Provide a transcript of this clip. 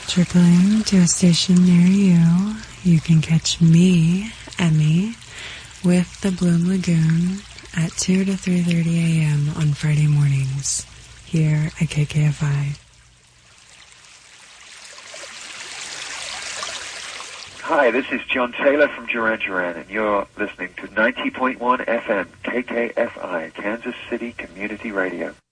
Trickling to a station near you, you can catch me, Emmy, with the Bloom Lagoon at 2 to 3:30 a.m. on Friday mornings here at KKFI. Hi, this is John Taylor from Duran Duran, and you're listening to 90.1 FM KKFI, Kansas City Community Radio.